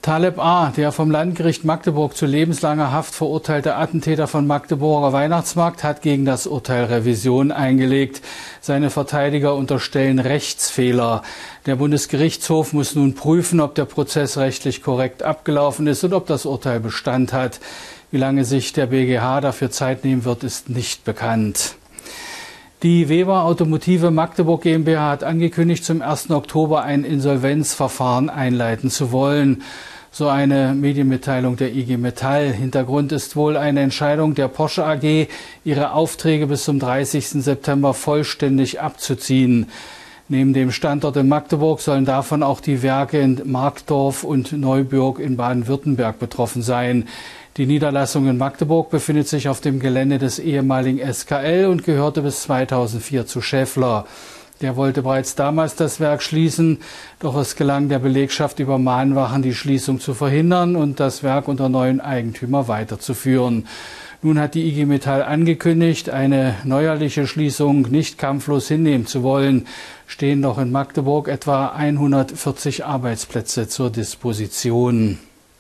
Taleb A., der vom Landgericht Magdeburg zu lebenslanger Haft verurteilte Attentäter von Magdeburger Weihnachtsmarkt, hat gegen das Urteil Revision eingelegt. Seine Verteidiger unterstellen Rechtsfehler. Der Bundesgerichtshof muss nun prüfen, ob der Prozess rechtlich korrekt abgelaufen ist und ob das Urteil Bestand hat. Wie lange sich der BGH dafür Zeit nehmen wird, ist nicht bekannt. Die Weber Automotive Magdeburg GmbH hat angekündigt, zum 1. Oktober ein Insolvenzverfahren einleiten zu wollen. So eine Medienmitteilung der IG Metall. Hintergrund ist wohl eine Entscheidung der Porsche AG, ihre Aufträge bis zum 30. September vollständig abzuziehen. Neben dem Standort in Magdeburg sollen davon auch die Werke in Markdorf und Neuburg in Baden-Württemberg betroffen sein. Die Niederlassung in Magdeburg befindet sich auf dem Gelände des ehemaligen SKL und gehörte bis 2004 zu Schaeffler. Der wollte bereits damals das Werk schließen, doch es gelang der Belegschaft über Mahnwachen, die Schließung zu verhindern und das Werk unter neuen Eigentümer weiterzuführen. Nun hat die IG Metall angekündigt, eine neuerliche Schließung nicht kampflos hinnehmen zu wollen. Stehen doch in Magdeburg etwa 140 Arbeitsplätze zur Disposition.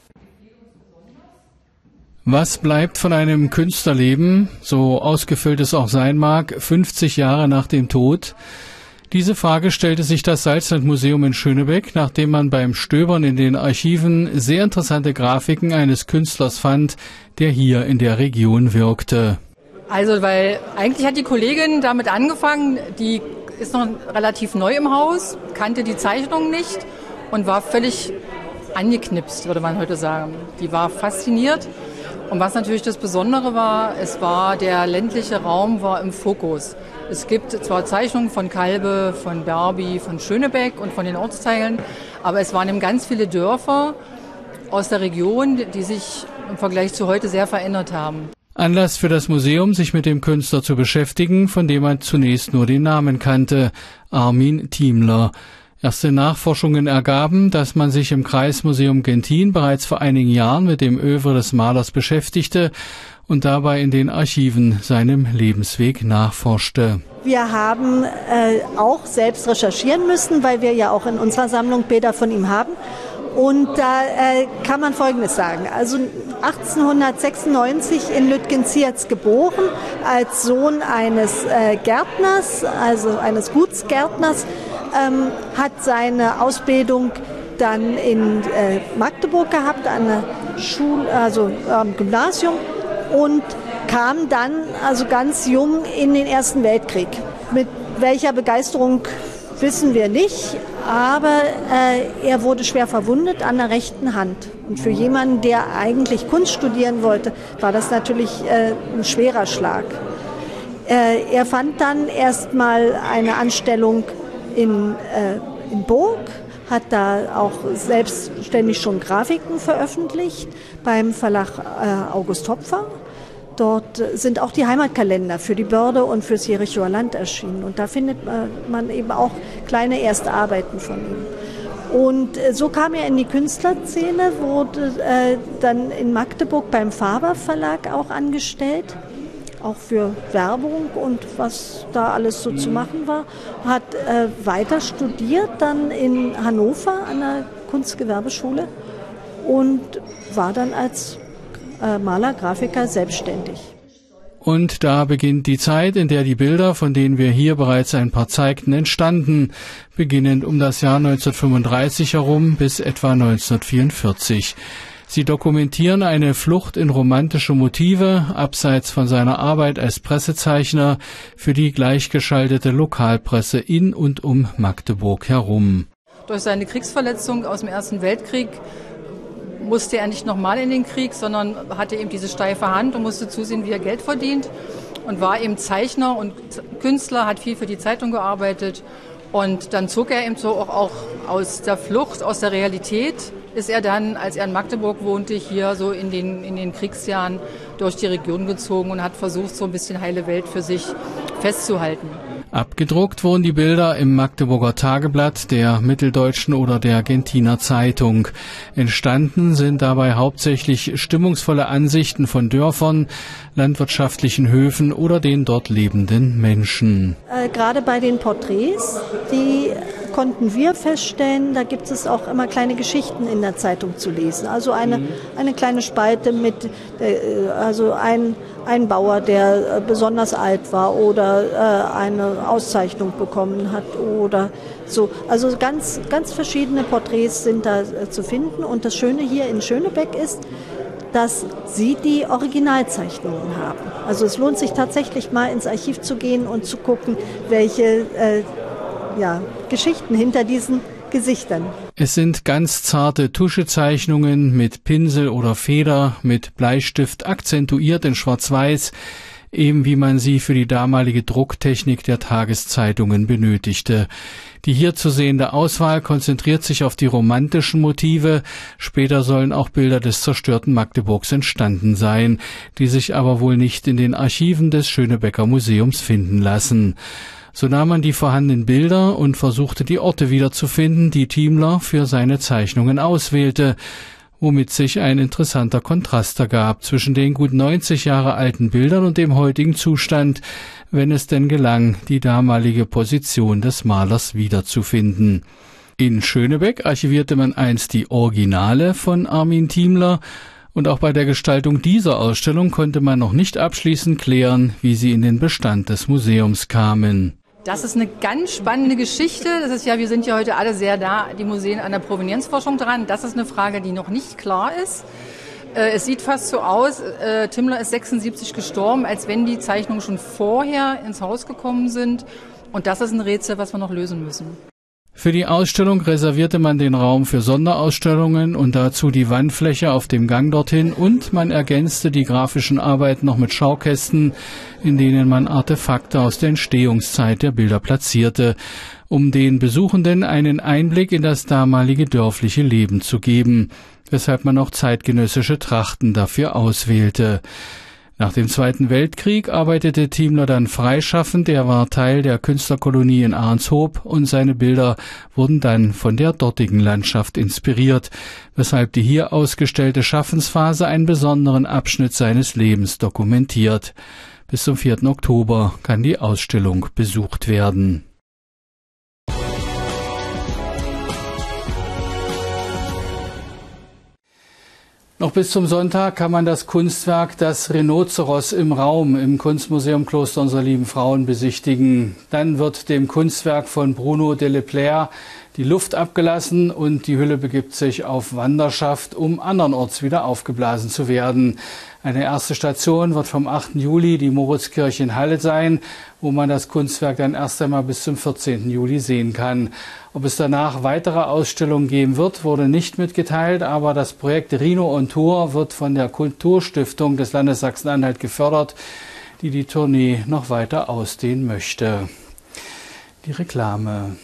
Was bleibt von einem Künstlerleben, so ausgefüllt es auch sein mag, 50 Jahre nach dem Tod? Diese Frage stellte sich das Salzland-Museum in Schönebeck, nachdem man beim Stöbern in den Archiven sehr interessante Grafiken eines Künstlers fand, der hier in der Region wirkte. Also, weil eigentlich hat die Kollegin damit angefangen, die ist noch relativ neu im Haus, kannte die Zeichnung nicht und war völlig angeknipst, würde man heute sagen. Die war fasziniert. Und was natürlich das Besondere war, der ländliche Raum war im Fokus. Es gibt zwar Zeichnungen von Kalbe, von Berbi, von Schönebeck und von den Ortsteilen, aber es waren eben ganz viele Dörfer aus der Region, die sich im Vergleich zu heute sehr verändert haben. Anlass für das Museum, sich mit dem Künstler zu beschäftigen, von dem man zunächst nur den Namen kannte, Armin Thiemler. Erste Nachforschungen ergaben, dass man sich im Kreismuseum Genthin bereits vor einigen Jahren mit dem Œuvre des Malers beschäftigte und dabei in den Archiven seinem Lebensweg nachforschte. Wir haben auch selbst recherchieren müssen, weil wir ja auch in unserer Sammlung Bilder von ihm haben. Und da kann man Folgendes sagen. Also 1896 in Lütgenziez geboren, als Sohn eines Gärtners, also eines Gutsgärtners, hat seine Ausbildung dann in Magdeburg gehabt, an der Schule, also am Gymnasium, und kam dann also ganz jung in den Ersten Weltkrieg. Mit welcher Begeisterung wissen wir nicht, aber er wurde schwer verwundet an der rechten Hand. Und für jemanden, der eigentlich Kunst studieren wollte, war das natürlich ein schwerer Schlag. Er fand dann erstmal eine Anstellung in Burg, hat da auch selbstständig schon Grafiken veröffentlicht beim Verlag August Hopfer. Dort sind auch die Heimatkalender für die Börde und fürs Jerichoer Land erschienen. Und da findet man eben auch kleine Erstarbeiten von ihm. Und so kam er in die Künstlerszene, wurde dann in Magdeburg beim Faber Verlag auch angestellt, auch für Werbung und was da alles so zu machen war. Hat weiter studiert dann in Hannover an der Kunstgewerbeschule und war dann als Maler, Grafiker selbstständig. Und da beginnt die Zeit, in der die Bilder, von denen wir hier bereits ein paar zeigten, entstanden, beginnend um das Jahr 1935 herum bis etwa 1944. Sie dokumentieren eine Flucht in romantische Motive, abseits von seiner Arbeit als Pressezeichner für die gleichgeschaltete Lokalpresse in und um Magdeburg herum. Durch seine Kriegsverletzung aus dem Ersten Weltkrieg musste er nicht nochmal in den Krieg, sondern hatte eben diese steife Hand und musste zusehen, wie er Geld verdient und war eben Zeichner und Künstler, hat viel für die Zeitung gearbeitet und dann zog er eben so auch aus der Flucht, aus der Realität, ist er dann, als er in Magdeburg wohnte, hier so in den Kriegsjahren durch die Region gezogen und hat versucht, so ein bisschen heile Welt für sich festzuhalten. Abgedruckt wurden die Bilder im Magdeburger Tageblatt, der Mitteldeutschen oder der Gentiner Zeitung. Entstanden sind dabei hauptsächlich stimmungsvolle Ansichten von Dörfern, landwirtschaftlichen Höfen oder den dort lebenden Menschen. Gerade bei den Porträts, die konnten wir feststellen, da gibt es auch immer kleine Geschichten in der Zeitung zu lesen. Also eine kleine Spalte mit, also ein Bauer, der besonders alt war oder eine Auszeichnung bekommen hat oder so. Also ganz, ganz verschiedene Porträts sind da zu finden. Und das Schöne hier in Schönebeck ist, dass Sie die Originalzeichnungen haben. Also es lohnt sich tatsächlich mal ins Archiv zu gehen und zu gucken, welche Geschichten hinter diesen Gesichtern. Es sind ganz zarte Tuschezeichnungen mit Pinsel oder Feder, mit Bleistift akzentuiert in Schwarz-Weiß, eben wie man sie für die damalige Drucktechnik der Tageszeitungen benötigte. Die hier zu sehende Auswahl konzentriert sich auf die romantischen Motive. Später sollen auch Bilder des zerstörten Magdeburgs entstanden sein, die sich aber wohl nicht in den Archiven des Schönebecker Museums finden lassen. So nahm man die vorhandenen Bilder und versuchte die Orte wiederzufinden, die Thiemler für seine Zeichnungen auswählte, womit sich ein interessanter Kontrast ergab zwischen den gut 90 Jahre alten Bildern und dem heutigen Zustand, wenn es denn gelang, die damalige Position des Malers wiederzufinden. In Schönebeck archivierte man einst die Originale von Armin Thiemler, und auch bei der Gestaltung dieser Ausstellung konnte man noch nicht abschließend klären, wie sie in den Bestand des Museums kamen. Das ist eine ganz spannende Geschichte. Das ist ja, wir sind ja heute alle sehr nah, die Museen an der Provenienzforschung dran. Das ist eine Frage, die noch nicht klar ist. Es sieht fast so aus, Thiemler ist 76 gestorben, als wenn die Zeichnungen schon vorher ins Haus gekommen sind. Und das ist ein Rätsel, was wir noch lösen müssen. Für die Ausstellung reservierte man den Raum für Sonderausstellungen und dazu die Wandfläche auf dem Gang dorthin, und man ergänzte die grafischen Arbeiten noch mit Schaukästen, in denen man Artefakte aus der Entstehungszeit der Bilder platzierte, um den Besuchenden einen Einblick in das damalige dörfliche Leben zu geben, weshalb man auch zeitgenössische Trachten dafür auswählte. Nach dem Zweiten Weltkrieg arbeitete Thiemler dann freischaffend, er war Teil der Künstlerkolonie in Arnshoop und seine Bilder wurden dann von der dortigen Landschaft inspiriert, weshalb die hier ausgestellte Schaffensphase einen besonderen Abschnitt seines Lebens dokumentiert. Bis zum 4. Oktober kann die Ausstellung besucht werden. Noch bis zum Sonntag kann man das Kunstwerk Das Rhinoceros im Raum im Kunstmuseum Kloster unserer lieben Frauen besichtigen. Dann wird dem Kunstwerk von Bruno Deleplaire die Luft abgelassen und die Hülle begibt sich auf Wanderschaft, um andernorts wieder aufgeblasen zu werden. Eine erste Station wird vom 8. Juli die Moritzkirche in Halle sein, wo man das Kunstwerk dann erst einmal bis zum 14. Juli sehen kann. Ob es danach weitere Ausstellungen geben wird, wurde nicht mitgeteilt, aber das Projekt Rhino on Tour wird von der Kulturstiftung des Landes Sachsen-Anhalt gefördert, die die Tournee noch weiter ausdehnen möchte. Die Reklame.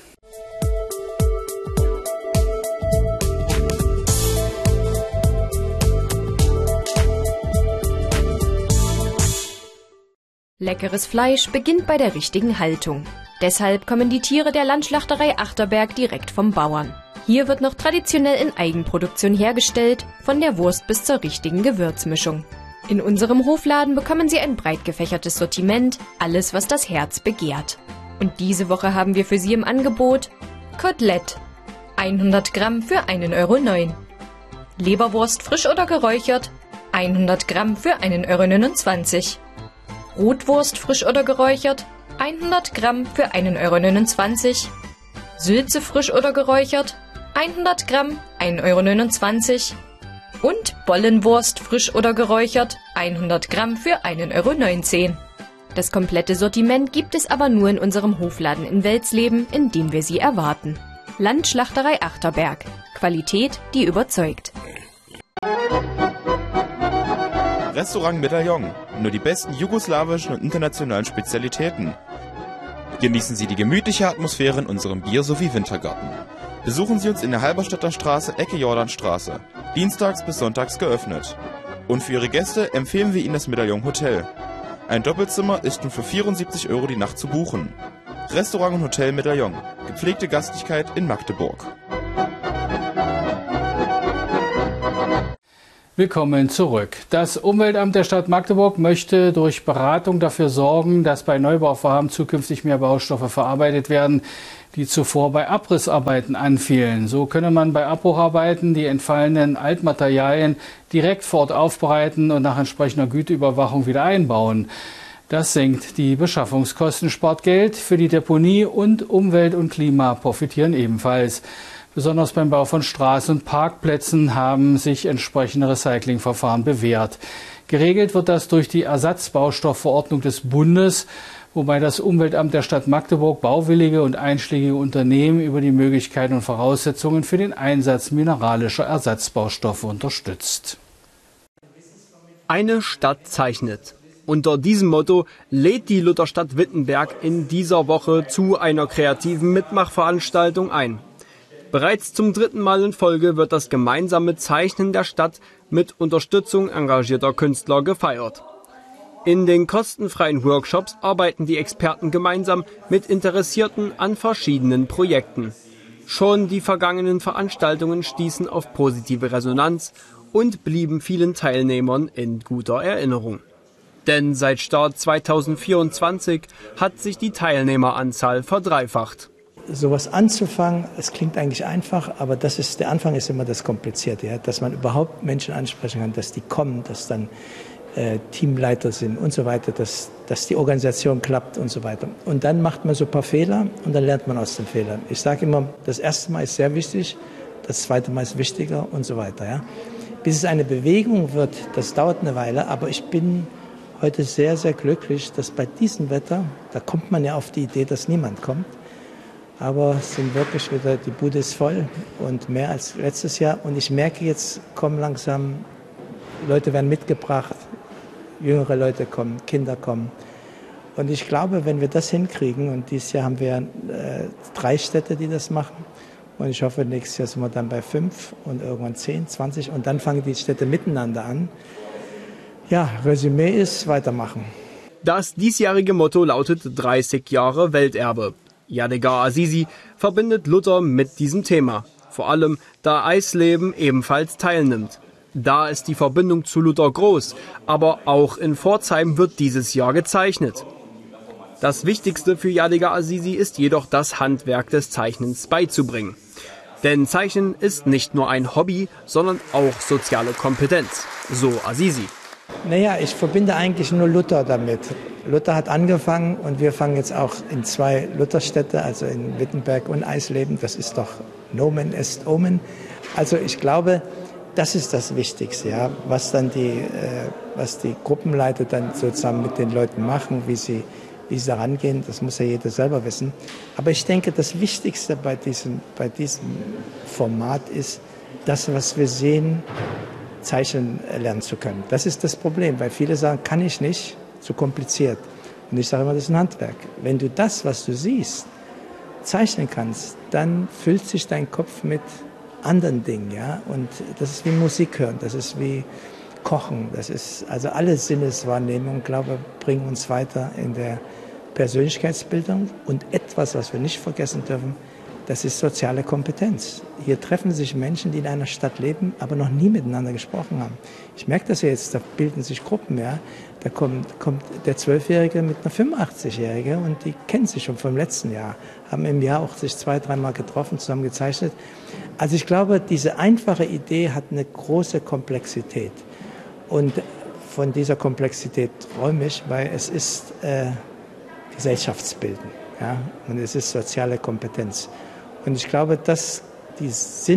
Leckeres Fleisch beginnt bei der richtigen Haltung. Deshalb kommen die Tiere der Landschlachterei Achterberg direkt vom Bauern. Hier wird noch traditionell in Eigenproduktion hergestellt, von der Wurst bis zur richtigen Gewürzmischung. In unserem Hofladen bekommen Sie ein breit gefächertes Sortiment, alles was das Herz begehrt. Und diese Woche haben wir für Sie im Angebot Kotelett, 100 Gramm für 1,09 €. Leberwurst frisch oder geräuchert, 100 Gramm für 1,29 €. Rotwurst frisch oder geräuchert, 100 Gramm für 1,29 €. Sülze frisch oder geräuchert, 100 Gramm, 1,29 € und Bollenwurst frisch oder geräuchert, 100 Gramm für 1,19 €. Das komplette Sortiment gibt es aber nur in unserem Hofladen in Welsleben, in dem wir Sie erwarten. Landschlachterei Achterberg. Qualität, die überzeugt. Restaurant Medaillon. Nur die besten jugoslawischen und internationalen Spezialitäten. Genießen Sie die gemütliche Atmosphäre in unserem Bier- sowie Wintergarten. Besuchen Sie uns in der Halberstädter Straße, Ecke Jordanstraße. Dienstags bis sonntags geöffnet. Und für Ihre Gäste empfehlen wir Ihnen das Medaillon Hotel. Ein Doppelzimmer ist nun für 74 € die Nacht zu buchen. Restaurant und Hotel Medaillon. Gepflegte Gastlichkeit in Magdeburg. Willkommen zurück. Das Umweltamt der Stadt Magdeburg möchte durch Beratung dafür sorgen, dass bei Neubauvorhaben zukünftig mehr Baustoffe verarbeitet werden, die zuvor bei Abrissarbeiten anfielen. So könne man bei Abbrucharbeiten die entfallenen Altmaterialien direkt vor Ort aufbereiten und nach entsprechender Güteüberwachung wieder einbauen. Das senkt die Beschaffungskosten, spart Geld für die Deponie und Umwelt und Klima profitieren ebenfalls. Besonders beim Bau von Straßen und Parkplätzen haben sich entsprechende Recyclingverfahren bewährt. Geregelt wird das durch die Ersatzbaustoffverordnung des Bundes, wobei das Umweltamt der Stadt Magdeburg bauwillige und einschlägige Unternehmen über die Möglichkeiten und Voraussetzungen für den Einsatz mineralischer Ersatzbaustoffe unterstützt. Eine Stadt zeichnet. Unter diesem Motto lädt die Lutherstadt Wittenberg in dieser Woche zu einer kreativen Mitmachveranstaltung ein. Bereits zum 3. Mal in Folge wird das gemeinsame Zeichnen der Stadt mit Unterstützung engagierter Künstler gefeiert. In den kostenfreien Workshops arbeiten die Experten gemeinsam mit Interessierten an verschiedenen Projekten. Schon die vergangenen Veranstaltungen stießen auf positive Resonanz und blieben vielen Teilnehmern in guter Erinnerung. Denn seit Start 2024 hat sich die Teilnehmeranzahl verdreifacht. Sowas anzufangen, es klingt eigentlich einfach, aber der Anfang ist immer das Komplizierte, ja? Dass man überhaupt Menschen ansprechen kann, dass die kommen, dass dann Teamleiter sind und so weiter, dass die Organisation klappt und so weiter. Und dann macht man so ein paar Fehler und dann lernt man aus den Fehlern. Ich sage immer, das erste Mal ist sehr wichtig, das zweite Mal ist wichtiger und so weiter. Ja? Bis es eine Bewegung wird, das dauert eine Weile, aber ich bin heute sehr, sehr glücklich, dass bei diesem Wetter, da kommt man ja auf die Idee, dass niemand kommt, aber es sind wirklich wieder, die Bude ist voll und mehr als letztes Jahr. Und ich merke jetzt, kommen langsam, Leute werden mitgebracht, jüngere Leute kommen, Kinder kommen. Und ich glaube, wenn wir das hinkriegen, und dieses Jahr haben wir 3 Städte, die das machen, und ich hoffe, nächstes Jahr sind wir dann bei 5 und irgendwann 10, 20 und dann fangen die Städte miteinander an. Ja, Resümee ist weitermachen. Das diesjährige Motto lautet 30 Jahre Welterbe. Yadigar Azizi verbindet Luther mit diesem Thema, vor allem da Eisleben ebenfalls teilnimmt. Da ist die Verbindung zu Luther groß, aber auch in Pforzheim wird dieses Jahr gezeichnet. Das Wichtigste für Yadigar Azizi ist jedoch das Handwerk des Zeichnens beizubringen. Denn Zeichnen ist nicht nur ein Hobby, sondern auch soziale Kompetenz, so Azizi. Naja, ich verbinde eigentlich nur Luther damit. Luther hat angefangen und wir fangen jetzt auch in 2 Lutherstädte, also in Wittenberg und Eisleben. Das ist doch Nomen est Omen. Also ich glaube, das ist das Wichtigste, ja, was die Gruppenleiter dann sozusagen mit den Leuten machen, wie sie da rangehen, das muss ja jeder selber wissen. Aber ich denke, das Wichtigste bei diesem Format ist, das, was wir sehen, zeichnen lernen zu können. Das ist das Problem, weil viele sagen, kann ich nicht, zu kompliziert. Und ich sage immer, das ist ein Handwerk. Wenn du das, was du siehst, zeichnen kannst, dann füllt sich dein Kopf mit anderen Dingen, ja. Und das ist wie Musik hören, das ist wie Kochen, das ist, also alle Sinneswahrnehmungen, glaube ich, bringen uns weiter in der Persönlichkeitsbildung. Und etwas, was wir nicht vergessen dürfen, das ist soziale Kompetenz. Hier treffen sich Menschen, die in einer Stadt leben, aber noch nie miteinander gesprochen haben. Ich merke das ja jetzt, da bilden sich Gruppen, ja. Da kommt der 12-Jährige mit einer 85-Jährige und die kennen sich schon vom letzten Jahr, haben im Jahr auch sich 2-3 Mal getroffen, zusammen gezeichnet. Also ich glaube, diese einfache Idee hat eine große Komplexität. Und von dieser Komplexität träume ich, weil es ist Gesellschaftsbilden, ja, und es ist soziale Kompetenz. Und ich glaube, dass die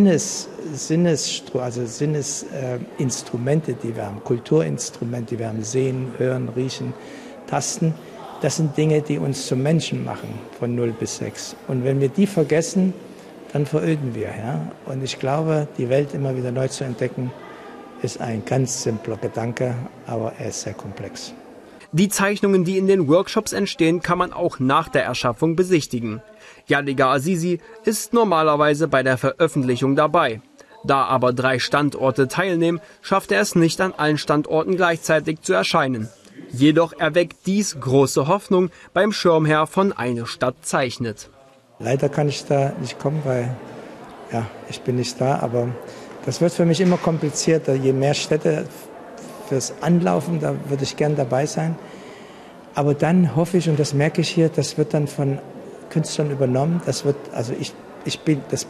Sinnesinstrumente, die wir haben, Kulturinstrumente, die wir haben, sehen, hören, riechen, tasten, das sind Dinge, die uns zum Menschen machen, von 0 bis 6. Und wenn wir die vergessen, dann veröden wir. Ja? Und ich glaube, die Welt immer wieder neu zu entdecken, ist ein ganz simpler Gedanke, aber er ist sehr komplex. Die Zeichnungen, die in den Workshops entstehen, kann man auch nach der Erschaffung besichtigen. Yadigar Azizi ist normalerweise bei der Veröffentlichung dabei. Da aber 3 Standorte teilnehmen, schafft er es nicht, an allen Standorten gleichzeitig zu erscheinen. Jedoch erweckt dies große Hoffnung beim Schirmherr von Eine Stadt zeichnet. Leider kann ich da nicht kommen, weil ja, ich bin nicht da, aber das wird für mich immer komplizierter. Je mehr Städte fürs Anlaufen, da würde ich gern dabei sein. Aber dann hoffe ich, und das merke ich hier, das wird dann von Künstlern übernommen. Das wird, also das